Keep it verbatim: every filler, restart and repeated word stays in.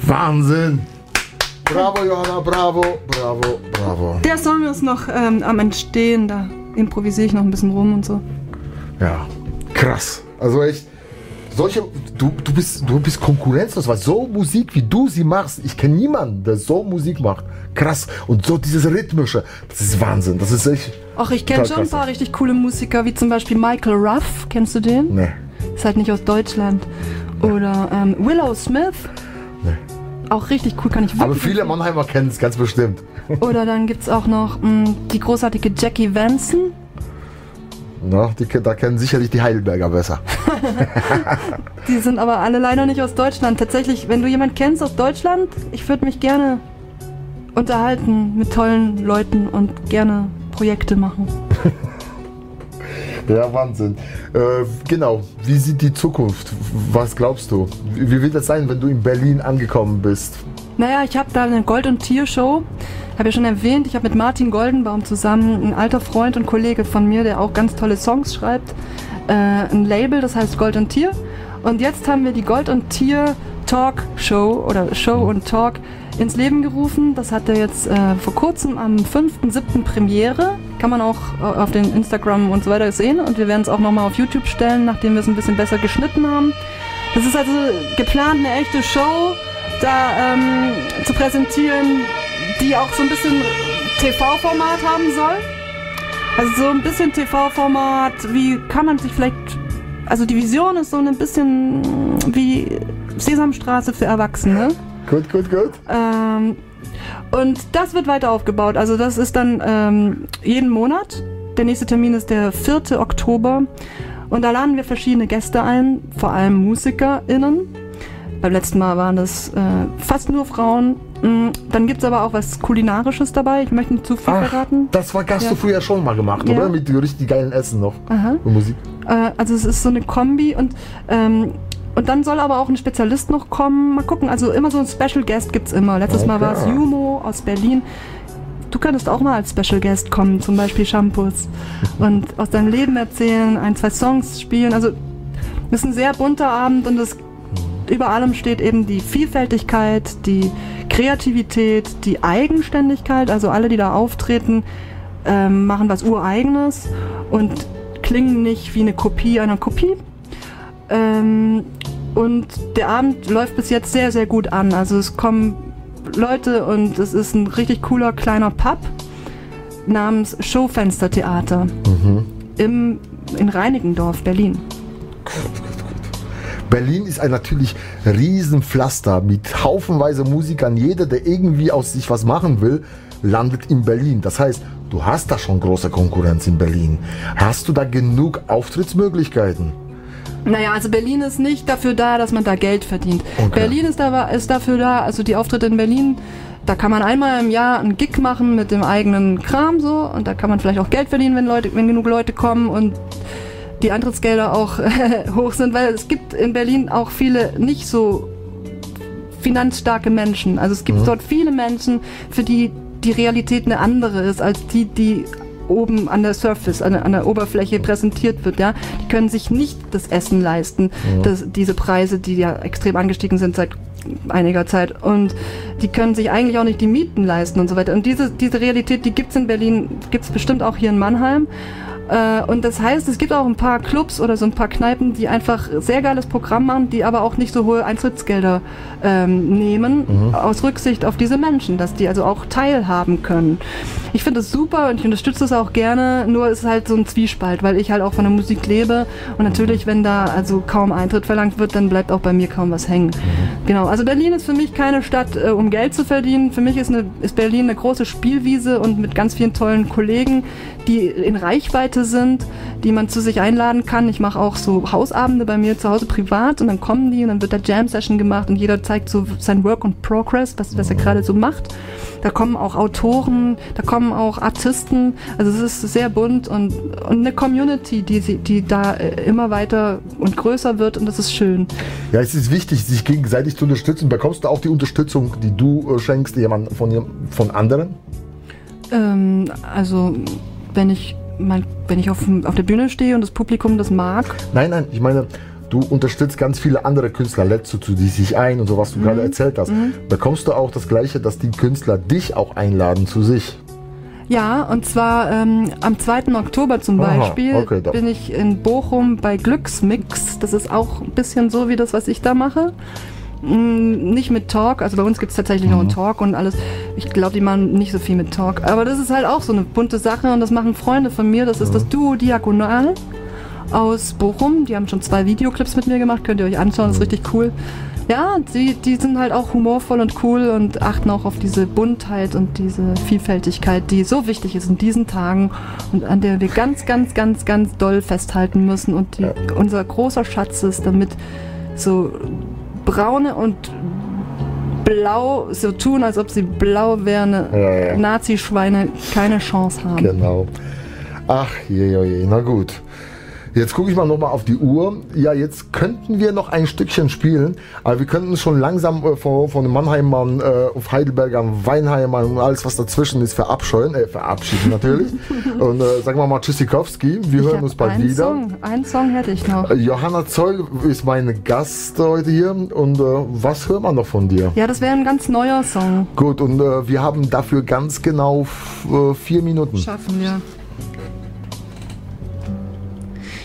Wahnsinn! Bravo, Johanna, bravo, bravo, bravo. Der Song ist noch ähm, am Entstehen, da improvisiere ich noch ein bisschen rum und so. Ja, krass. Also echt, solche, du, du, bist, du bist konkurrenzlos, weil so Musik, wie du sie machst, ich kenne niemanden, der so Musik macht. Krass. Und so dieses Rhythmische, das ist Wahnsinn. Das ist echt. Ach, ich kenne schon ein paar richtig coole Musiker, wie zum Beispiel Michael Ruff. Kennst du den? Nee. Ist halt nicht aus Deutschland. Oder ähm, Willow Smith. Nee. Auch richtig cool, kann ich wirklich. Aber viele Mannheimer kennen es ganz bestimmt. Oder dann gibt es auch noch mh, die großartige Jackie Vanson. Na, die, da kennen sicherlich die Heidelberger besser. Die sind aber alle leider nicht aus Deutschland. Tatsächlich, wenn du jemanden kennst aus Deutschland, ich würde mich gerne unterhalten mit tollen Leuten und gerne Projekte machen. Ja, Wahnsinn. Äh, genau, wie sieht die Zukunft? Was glaubst du? Wie, wie wird das sein, wenn du in Berlin angekommen bist? Naja, ich habe da eine Gold- und Tier-Show. Ich habe ja schon erwähnt, ich habe mit Martin Goldenbaum zusammen, ein alter Freund und Kollege von mir, der auch ganz tolle Songs schreibt, äh, ein Label, das heißt Gold und Tier. Und jetzt haben wir die Gold und Tier Talk Show oder Show und Talk ins Leben gerufen. Das hatte jetzt äh, vor kurzem am fünften siebten Premiere. Kann man auch äh, auf den Instagram und so weiter sehen. Und wir werden es auch nochmal auf YouTube stellen, nachdem wir es ein bisschen besser geschnitten haben. Das ist also geplant, eine echte Show da ähm, zu präsentieren, die auch so ein bisschen T V-Format haben soll. Also so ein bisschen T V-Format, wie kann man sich vielleicht, also die Vision ist so ein bisschen wie Sesamstraße für Erwachsene. Gut, gut, gut. Ähm, und das wird weiter aufgebaut. Also das ist dann ähm, jeden Monat. Der nächste Termin ist der vierte Oktober. Und da laden wir verschiedene Gäste ein, vor allem MusikerInnen. Beim letzten Mal waren das äh, fast nur Frauen. Dann gibt es aber auch was Kulinarisches dabei. Ich möchte nicht zu viel Ach, verraten. Das war, hast ja. du früher schon mal gemacht, ja. oder? Mit richtig geilen Essen noch. Aha. Und Musik. Äh, also es ist so eine Kombi und ähm, Und dann soll aber auch ein Spezialist noch kommen. Mal gucken, also immer so ein Special Guest gibt es immer. Letztes okay. Mal war es Jumo aus Berlin. Du könntest auch mal als Special Guest kommen, zum Beispiel Shampoos. Und aus deinem Leben erzählen, ein, zwei Songs spielen. Also das ist ein sehr bunter Abend und das, über allem steht eben die Vielfältigkeit, die Kreativität, die Eigenständigkeit. Also alle, die da auftreten, ähm, machen was Ureigenes und klingen nicht wie eine Kopie einer Kopie. Ähm, und der Abend läuft bis jetzt sehr, sehr gut an. Also es kommen Leute und es ist ein richtig cooler kleiner Pub namens Showfenstertheater mhm. im, in Reinickendorf, Berlin. Berlin ist ein natürlich Riesenpflaster mit haufenweise Musikern. Jeder, der irgendwie aus sich was machen will, landet in Berlin. Das heißt, du hast da schon große Konkurrenz in Berlin. Hast du da genug Auftrittsmöglichkeiten? Naja, also Berlin ist nicht dafür da, dass man da Geld verdient. Okay. Berlin ist, da, ist dafür da, also die Auftritte in Berlin, da kann man einmal im Jahr einen Gig machen mit dem eigenen Kram so und da kann man vielleicht auch Geld verdienen, wenn Leute, wenn genug Leute kommen und die Eintrittsgelder auch äh, hoch sind, weil es gibt in Berlin auch viele nicht so finanzstarke Menschen. Also es gibt mhm. dort viele Menschen, für die die Realität eine andere ist, als die, die oben an der Surface, an der, an der Oberfläche präsentiert wird, ja. Die können sich nicht das Essen leisten, mhm. das, diese Preise, die ja extrem angestiegen sind seit einiger Zeit und die können sich eigentlich auch nicht die Mieten leisten und so weiter. Und diese, diese Realität, die gibt's in Berlin, gibt's bestimmt auch hier in Mannheim. Und das heißt, es gibt auch ein paar Clubs oder so ein paar Kneipen, die einfach sehr geiles Programm machen, die aber auch nicht so hohe Eintrittsgelder ähm, nehmen, mhm. aus Rücksicht auf diese Menschen, dass die also auch teilhaben können. Ich finde das super und ich unterstütze das auch gerne, nur ist es halt so ein Zwiespalt, weil ich halt auch von der Musik lebe und natürlich, wenn da also kaum Eintritt verlangt wird, dann bleibt auch bei mir kaum was hängen. Mhm. Genau, also Berlin ist für mich keine Stadt, äh, um Geld zu verdienen. Für mich ist, eine, ist Berlin eine große Spielwiese und mit ganz vielen tollen Kollegen, die in Reichweite sind, die man zu sich einladen kann. Ich mache auch so Hausabende bei mir zu Hause privat und dann kommen die und dann wird da Jam-Session gemacht und jeder zeigt so sein Work in Progress, was, was er gerade so macht. Da kommen auch Autoren, da kommen auch Artisten, also es ist sehr bunt und, und eine Community, die, die da immer weiter und größer wird und das ist schön. Ja, es ist wichtig, sich gegenseitig zu unterstützen. Bekommst du auch die Unterstützung, die du schenkst, jemand von, von anderen? Ähm, also wenn ich, mein, wenn ich auf, auf der Bühne stehe und das Publikum das mag. Nein, nein, ich meine, du unterstützt ganz viele andere Künstler, lädst du zu sich ein und so, was du mhm. gerade erzählt hast. Mhm. Bekommst du auch das Gleiche, dass die Künstler dich auch einladen zu sich? Ja, und zwar ähm, am zweiten Oktober zum Aha, Beispiel okay, bin ich in Bochum bei Glücksmix. Das ist auch ein bisschen so wie das, was ich da mache. Nicht mit Talk, also bei uns gibt es tatsächlich mhm. noch einen Talk und alles. Ich glaube, die machen nicht so viel mit Talk. Aber das ist halt auch so eine bunte Sache und das machen Freunde von mir. Das ist mhm. das Duo Diagonal aus Bochum. Die haben schon zwei Videoclips mit mir gemacht, könnt ihr euch anschauen, das ist richtig cool. Ja, die, die sind halt auch humorvoll und cool und achten auch auf diese Buntheit und diese Vielfältigkeit, die so wichtig ist in diesen Tagen und an der wir ganz, ganz, ganz, ganz doll festhalten müssen und die unser großer Schatz ist, damit so braune und blau so tun, als ob sie blau wären, ja, ja. Nazi-Schweine keine Chance haben. Genau. Ach je, je, je. Na gut. Jetzt gucke ich mal nochmal auf die Uhr. Ja, jetzt könnten wir noch ein Stückchen spielen, aber wir könnten uns schon langsam äh, von, von den Mannheimern äh, auf Heidelbergern, Weinheimern und alles, was dazwischen ist, verabscheuen, äh, verabschieden natürlich. Und äh, sagen wir mal Tschüssikowski, wir ich hören uns bald wieder. Song. Einen Song hätte ich noch. Johanna Zoll ist meine Gast heute hier und äh, was hören wir noch von dir? Ja, das wäre ein ganz neuer Song. Gut, und äh, wir haben dafür ganz genau f- äh, vier Minuten. Schaffen wir.